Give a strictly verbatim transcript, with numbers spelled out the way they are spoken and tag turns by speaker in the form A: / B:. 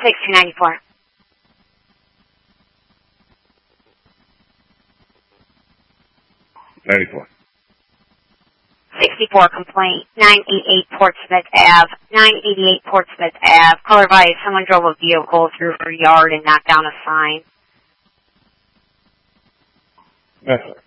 A: six two nine four.
B: ninety-four.
A: sixty-four complaint, nine eighty-eight Portsmouth Ave, nine eighty-eight Portsmouth Ave. Color advised, someone drove a vehicle through her yard and knocked down a sign.
B: Yes, sir.